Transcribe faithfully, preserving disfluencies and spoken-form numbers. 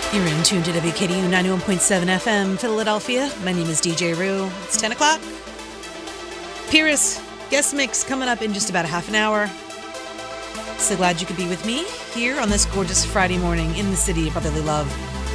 You're in tune to W K D U ninety-one point seven F M, Philadelphia. My name is D J Rue. It's ten o'clock. Pyrrhus guest mix coming up in just about a half an hour. So glad you could be with me here on this gorgeous Friday morning in the city of brotherly love.